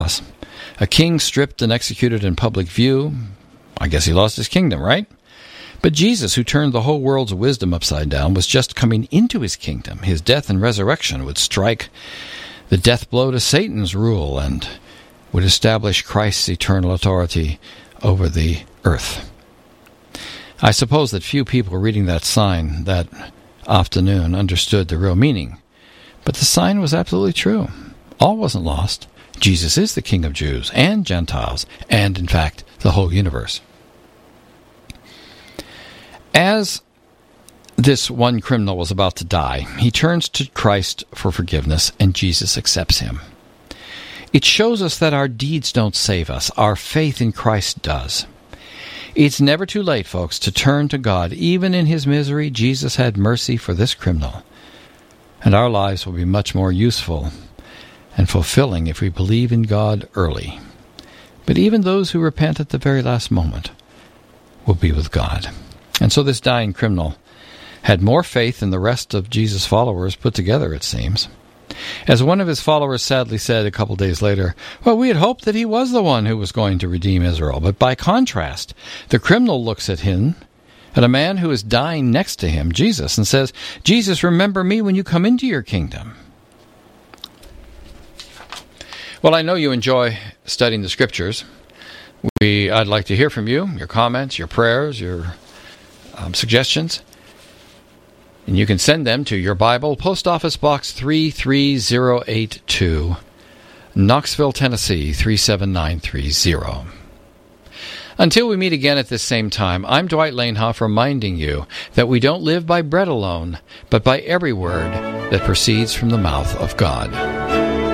cross. A king stripped and executed in public view. I guess he lost his kingdom, right? But Jesus, who turned the whole world's wisdom upside down, was just coming into his kingdom. His death and resurrection would strike the death blow to Satan's rule and would establish Christ's eternal authority over the earth. I suppose that few people reading that sign that afternoon understood the real meaning, but the sign was absolutely true. All wasn't lost. Jesus is the King of Jews and Gentiles, and, in fact, the whole universe. As this one criminal was about to die, he turns to Christ for forgiveness, and Jesus accepts him. It shows us that our deeds don't save us. Our faith in Christ does. It's never too late, folks, to turn to God. Even in his misery, Jesus had mercy for this criminal. And our lives will be much more useful and fulfilling if we believe in God early. But even those who repent at the very last moment will be with God. And so this dying criminal had more faith than the rest of Jesus' followers put together, it seems. As one of his followers sadly said a couple days later, well, we had hoped that he was the one who was going to redeem Israel. But by contrast, the criminal looks at him, at a man who is dying next to him, Jesus, and says, Jesus, remember me when you come into your kingdom. Well, I know you enjoy studying the Scriptures. I'd like to hear from you, your comments, your prayers, your suggestions. And you can send them to your Bible, Post Office Box 33082, Knoxville, Tennessee 37930. Until we meet again at this same time, I'm Dwight Lanehoff reminding you that we don't live by bread alone, but by every word that proceeds from the mouth of God.